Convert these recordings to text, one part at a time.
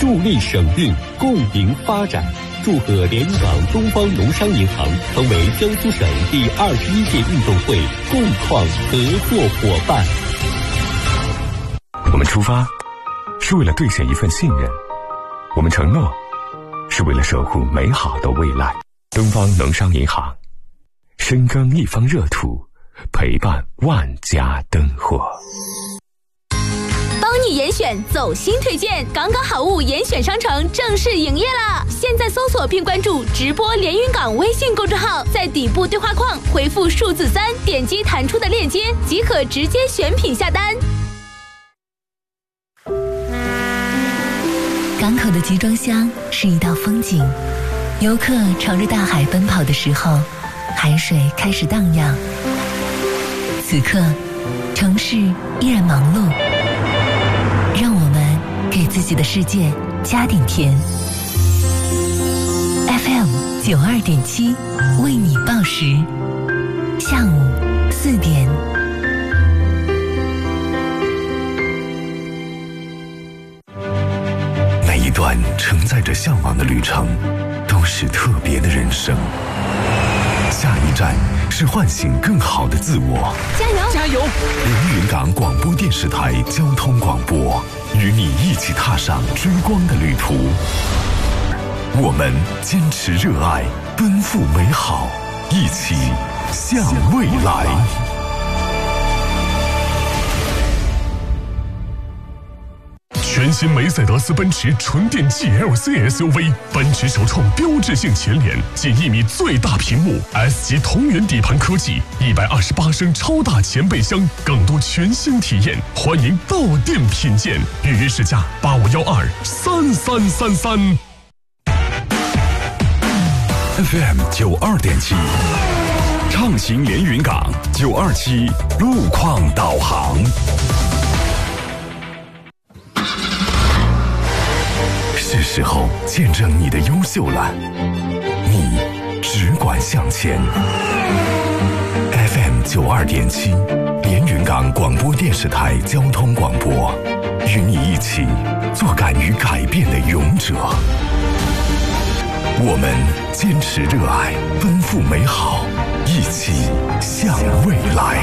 助力省运，共赢发展。祝贺连云港东方农商银行成为江苏省第21届运动会共创合作伙伴。 我们出发是为了兑现一份信任，我们承诺是为了守护美好的未来。东方农商银行，深耕一方热土，陪伴万家灯火。 帮你严选走心推荐，港港好物严选商城正式营业啦！现在搜索并关注直播连云港微信公众号，在底部对话框回复数字3，点击弹出的链接即可直接选品下单。 港口的集装箱是一道风景，游客朝着大海奔跑的时候，海水开始荡漾。此刻，城市依然忙碌，让我们给自己的世界加点甜。FM 92.7为你报时，下午4点。 每一段承载着向往的旅程，都是特别的人生。下一站是唤醒更好的自我。 加油！ 加油！ 连云港广播电视台交通广播，与你一起踏上追光的旅途。我们坚持热爱，奔赴美好，一起向未来。 全新梅赛德斯奔驰纯电 GLC SUV， 奔驰首创标志性前脸，近1米最大屏幕 ，S 级同源底盘科技，128升超大前备箱，更多全新体验，欢迎到店品鉴，预约试驾85123333。 FM 92.7，畅行连云港927路况导航。是时候见证你的优秀了，你只管向前。FM 92.7，连云港广播电视台交通广播，与你一起做敢于改变的勇者。我们坚持热爱，奔赴美好，一起向未来。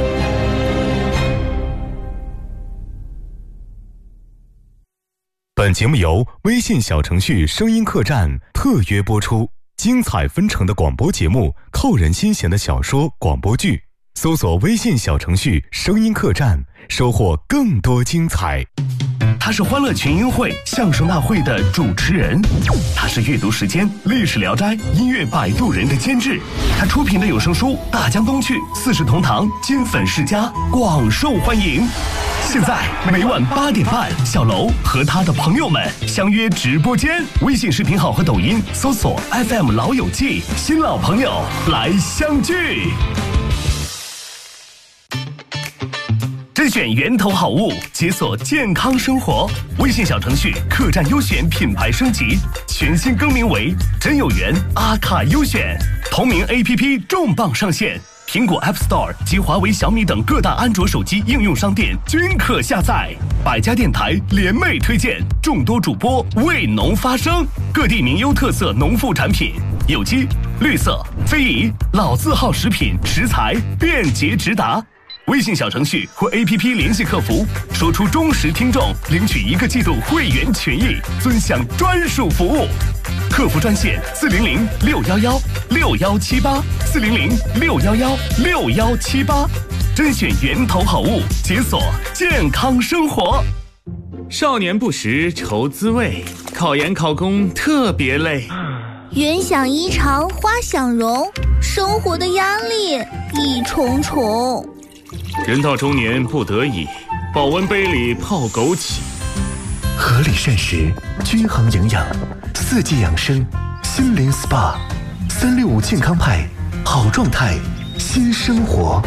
本节目由微信小程序声音客栈特约播出，精彩纷呈的广播节目，扣人心弦的小说广播剧，搜索微信小程序声音客栈，收获更多精彩。 他是欢乐群英会相声大会的主持人，他是阅读时间历史聊斋音乐摆渡人的监制，他出品的有声书《大江东去》4世同堂金粉世家广受欢迎。现在每晚8点半，小楼和他的朋友们相约直播间，微信视频号和抖音搜索 FM 老友记，新老朋友来相聚。甄选源头好物，解锁健康生活。微信小程序客栈优选品牌升级，全新更名为真有缘阿卡优选。同名 APP 重磅上线，苹果 App Store 及华为、小米等各大安卓手机应用商店均可下载。百家电台联袂推荐，众多主播为农发声，各地名优特色农副产品，有机、绿色、非遗、老字号食品食材便捷直达。微信小程序或 APP 联系客服，说出忠实听众，领取1个季度会员权益，尊享专属服务。客服专线400-611-6178，400-611-6178，甄选源头好物，解锁健康生活。 少年不识愁滋味，考研考公特别累。 云想衣裳花想容，生活的压力一重重。 人到中年不得已，保温杯里泡枸杞。 合理膳食，均衡营养，4季养生，心灵 SPA，365健康派，好状态，新生活。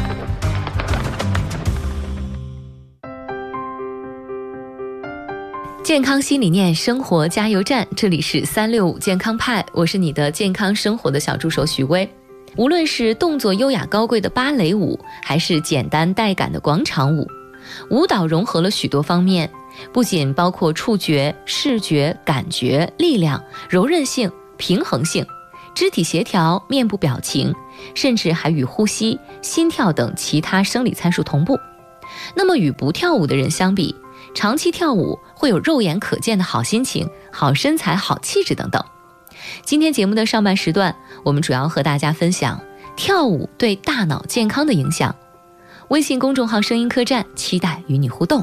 健康新理念，生活加油站，这里是365健康派，我是你的健康生活的小助手徐薇。无论是动作优雅高贵的芭蕾舞，还是简单带感的广场舞，舞蹈融合了许多方面， 不仅包括触觉、视觉、感觉、力量、柔韧性、平衡性、肢体协调、面部表情，甚至还与呼吸、心跳等其他生理参数同步。那么与不跳舞的人相比，长期跳舞会有肉眼可见的好心情、好身材、好气质等等。今天节目的上半时段，我们主要和大家分享跳舞对大脑健康的影响。微信公众号声音客栈期待与你互动。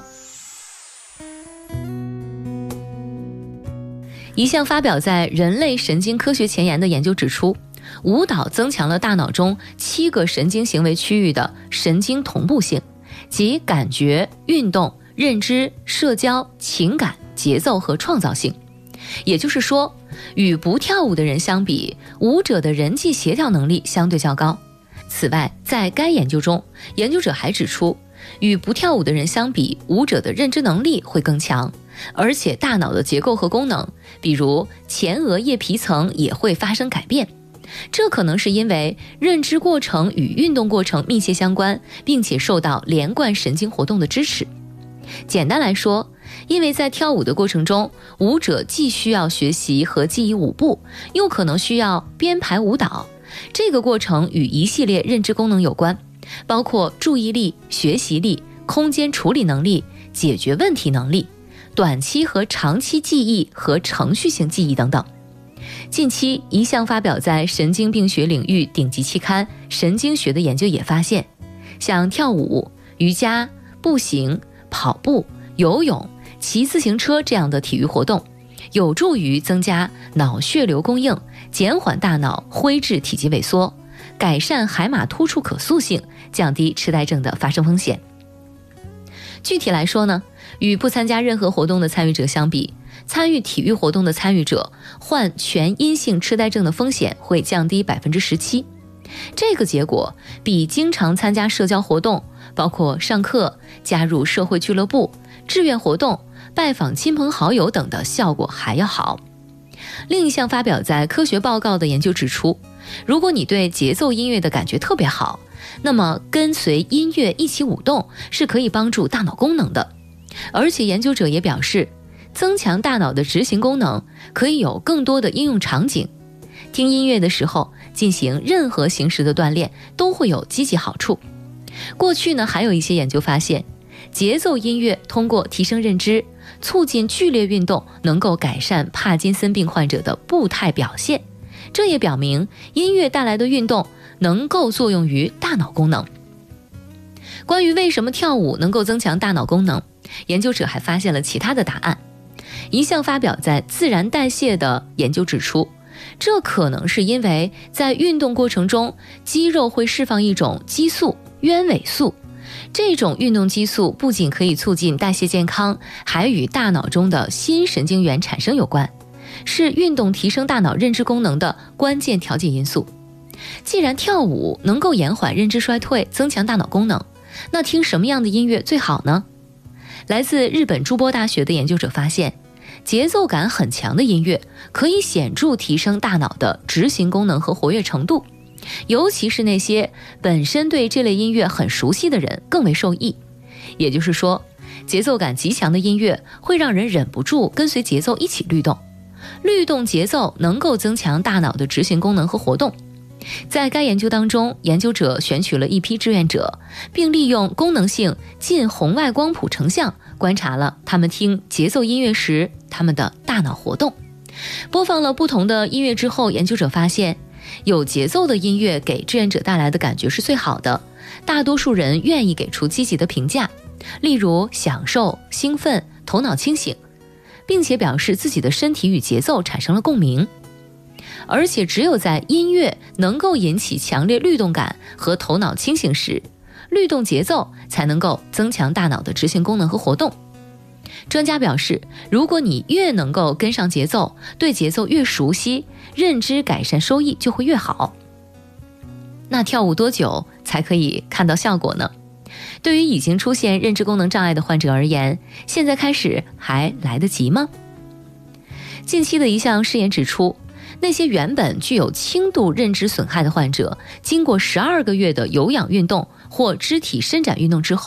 一项发表在《人类神经科学前沿》的研究指出，舞蹈增强了大脑中7个神经行为区域的神经同步性，即感觉、运动、认知、社交、情感、节奏和创造性。也就是说，与不跳舞的人相比，舞者的人际协调能力相对较高。此外，在该研究中，研究者还指出，与不跳舞的人相比，舞者的认知能力会更强，而且大脑的结构和功能，比如前额叶皮层也会发生改变。这可能是因为认知过程与运动过程密切相关，并且受到连贯神经活动的支持。简单来说，因为在跳舞的过程中，舞者既需要学习和记忆舞步，又可能需要编排舞蹈。这个过程与一系列认知功能有关，包括注意力、学习力、空间处理能力、解决问题能力、短期和长期记忆和程序性记忆等等。近期，一项发表在神经病学领域顶级期刊《神经学》的研究也发现，像跳舞、瑜伽、步行、跑步、游泳、骑自行车这样的体育活动，有助于增加脑血流供应，减缓大脑灰质体积萎缩，改善海马突触可塑性，降低痴呆症的发生风险。具体来说呢，与不参加任何活动的参与者相比，参与体育活动的参与者患全因性痴呆症的风险会降低 17%。 这个结果比经常参加社交活动，包括上课、加入社会俱乐部、志愿活动、拜访亲朋好友等的效果还要好。另一项发表在科学报告的研究指出，如果你对节奏音乐的感觉特别好，那么跟随音乐一起舞动是可以帮助大脑功能的。而且研究者也表示，增强大脑的执行功能可以有更多的应用场景。听音乐的时候进行任何形式的锻炼都会有积极好处。过去呢，还有一些研究发现，节奏音乐通过提升认知、促进剧烈运动，能够改善帕金森病患者的步态表现。这也表明音乐带来的运动能够作用于大脑功能。关于为什么跳舞能够增强大脑功能，研究者还发现了其他的答案。一项发表在《自然代谢》的研究指出，这可能是因为在运动过程中，肌肉会释放一种激素鸢尾素。这种运动激素不仅可以促进代谢健康，还与大脑中的新神经元产生有关，是运动提升大脑认知功能的关键条件因素。既然跳舞能够延缓认知衰退，增强大脑功能，那听什么样的音乐最好呢？来自日本筑波大学的研究者发现，节奏感很强的音乐可以显著提升大脑的执行功能和活跃程度，尤其是那些本身对这类音乐很熟悉的人更为受益。也就是说，节奏感极强的音乐会让人忍不住跟随节奏一起律动，律动节奏能够增强大脑的执行功能和活动。在该研究当中，研究者选取了一批志愿者，并利用功能性近红外光谱成像观察了他们听节奏音乐时他们的大脑活动。播放了不同的音乐之后，研究者发现，有节奏的音乐给志愿者带来的感觉是最好的，大多数人愿意给出积极的评价，例如享受、兴奋、头脑清醒，并且表示自己的身体与节奏产生了共鸣。而且只有在音乐能够引起强烈律动感和头脑清醒时，律动节奏才能够增强大脑的执行功能和活动。专家表示，如果你越能够跟上节奏，对节奏越熟悉，认知改善收益就会越好。那跳舞多久才可以看到效果呢？对于已经出现认知功能障碍的患者而言，现在开始还来得及吗？近期的一项试验指出，那些原本具有轻度认知损害的患者，经过12个月的有氧运动或肢体伸展运动之后，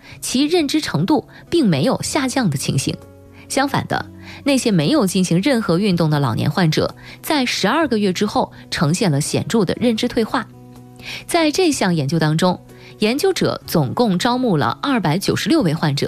其认知程度并没有下降的情形。相反的，那些没有进行任何运动的老年患者，在12个月之后呈现了显著的认知退化。在这项研究当中，研究者总共招募了296位患者，